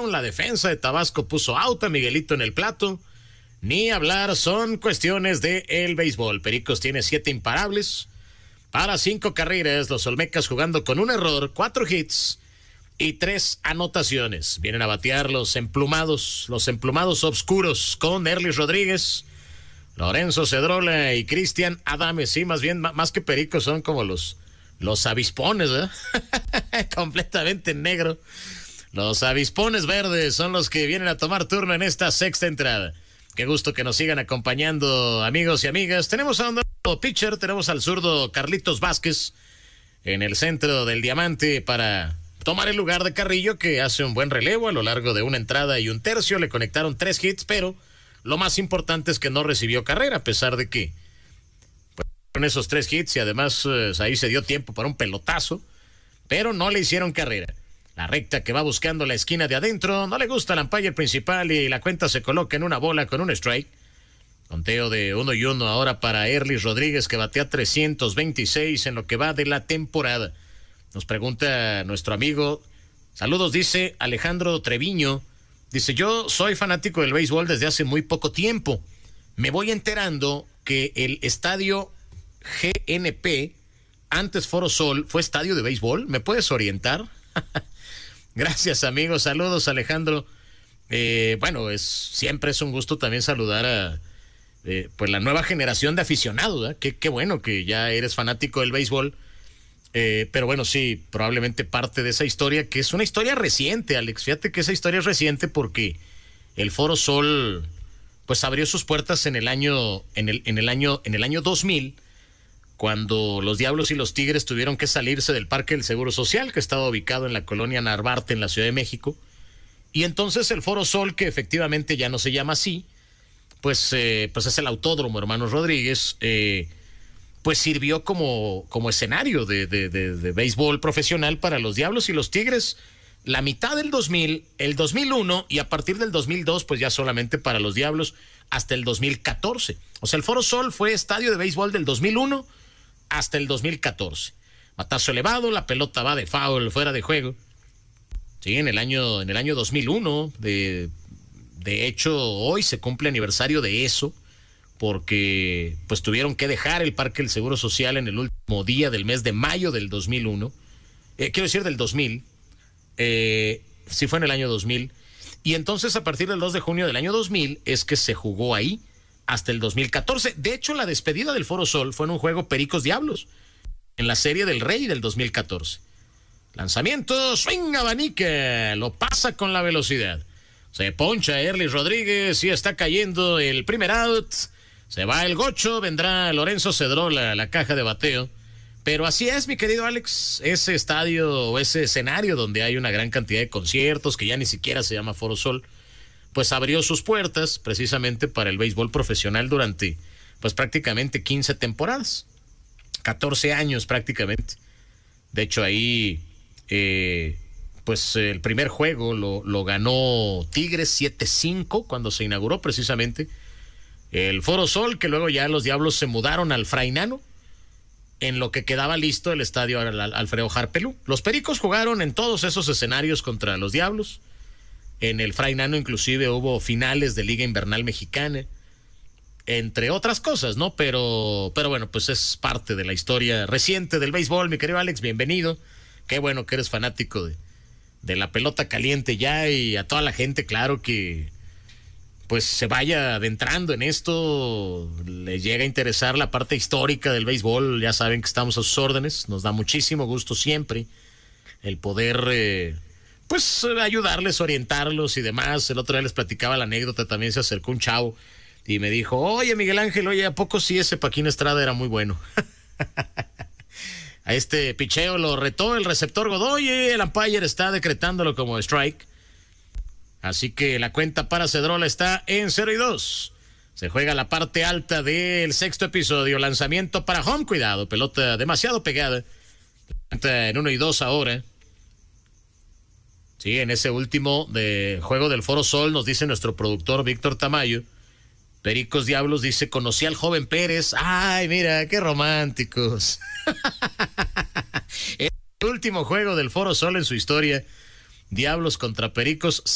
anotaron, la defensa de Tabasco puso out a Miguelito en el plato. Ni hablar, son cuestiones de el béisbol. Pericos tiene 7 imparables para 5 carreras. Los Olmecas jugando con un error, 4 hits y 3 anotaciones. Vienen a batear los emplumados oscuros con Erlis Rodríguez, Lorenzo Cedrola y Cristian Adames. Sí, más bien, más que pericos, son como los avispones, ¿eh? Completamente en negro. Los avispones verdes son los que vienen a tomar turno en esta sexta entrada. Qué gusto que nos sigan acompañando, amigos y amigas. Tenemos a un nuevo pitcher, tenemos al zurdo Carlitos Vázquez en el centro del diamante para tomar el lugar de Carrillo, que hace un buen relevo a lo largo de una entrada y un tercio. Le conectaron 3 hits, pero lo más importante es que no recibió carrera, a pesar de que con esos 3 hits y además ahí se dio tiempo para un pelotazo, pero no le hicieron carrera. La recta que va buscando la esquina de adentro, no le gusta al umpire principal y la cuenta se coloca en una bola con un strike. Conteo de 1-1 ahora para Erlis Rodríguez, que batea 326 en lo que va de la temporada. Nos pregunta nuestro amigo, saludos, dice Alejandro Treviño, dice: yo soy fanático del béisbol desde hace muy poco tiempo. Me voy enterando que el estadio GNP, antes Foro Sol, fue estadio de béisbol. ¿Me puedes orientar? Gracias, amigos. Saludos, Alejandro. Bueno, siempre es un gusto también saludar a pues la nueva generación de aficionados, ¿eh? Qué bueno que ya eres fanático del béisbol. Pero bueno, sí, probablemente parte de esa historia, que es una historia reciente, Alex. Fíjate que esa historia es reciente porque el Foro Sol pues abrió sus puertas en el año 2000, cuando los Diablos y los Tigres tuvieron que salirse del Parque del Seguro Social, que estaba ubicado en la colonia Narvarte, en la Ciudad de México. Y entonces el Foro Sol, que efectivamente ya no se llama así, pues es el Autódromo Hermanos Rodríguez, pues sirvió como escenario de béisbol profesional para los Diablos y los Tigres la mitad del 2000, el 2001, y a partir del 2002 pues ya solamente para los Diablos hasta el 2014. O sea, el Foro Sol fue estadio de béisbol del 2001 hasta el 2014. Batazo elevado, la pelota va de foul, fuera de juego. Sí, en el año 2001, de hecho hoy se cumple aniversario de eso, porque pues tuvieron que dejar el Parque del Seguro Social en el último día del mes de mayo del 2001, quiero decir del 2000, sí fue en el año 2000, y entonces a partir del 2 de junio del año 2000 es que se jugó ahí hasta el 2014. De hecho, la despedida del Foro Sol fue en un juego Pericos Diablos, en la Serie del Rey del 2014. Lanzamiento, swing, abanica, lo pasa con la velocidad. Se poncha Erlis Rodríguez y está cayendo el primer out. Se va el gocho, vendrá Lorenzo Cedrola a la caja de bateo. Pero así es, mi querido Alex, ese estadio o ese escenario donde hay una gran cantidad de conciertos, que ya ni siquiera se llama Foro Sol, pues abrió sus puertas precisamente para el béisbol profesional durante pues prácticamente 15 temporadas, 14 años prácticamente. De hecho ahí pues el primer juego lo ganó Tigres 7-5 cuando se inauguró precisamente el Foro Sol, que luego ya los Diablos se mudaron al Fray Nano, en lo que quedaba listo el estadio Alfredo Harpelú. Los Pericos jugaron en todos esos escenarios contra los Diablos. En el Fray Nano inclusive hubo finales de Liga Invernal Mexicana, entre otras cosas, ¿no? Pero bueno, pues es parte de la historia reciente del béisbol, mi querido Alex, bienvenido. Qué bueno que eres fanático de la pelota caliente ya, y a toda la gente, claro, que pues se vaya adentrando en esto, le llega a interesar la parte histórica del béisbol. Ya saben que estamos a sus órdenes, nos da muchísimo gusto siempre el poder pues ayudarles, orientarlos y demás. El otro día les platicaba la anécdota, también se acercó un chavo y me dijo: oye, Miguel Ángel, oye, ¿a poco sí ese Paquín Estrada era muy bueno? A este picheo lo retó el receptor Godoy y el umpire está decretándolo como strike. Así que la cuenta para Cedrola está en 0-2. Se juega la parte alta del sexto episodio. Lanzamiento para home, cuidado, pelota demasiado pegada. En 1-2 ahora. Sí, en ese último de juego del Foro Sol, nos dice nuestro productor Víctor Tamayo, Pericos Diablos, dice: conocí al joven Pérez. Ay, mira, qué románticos. El último juego del Foro Sol en su historia, Diablos contra Pericos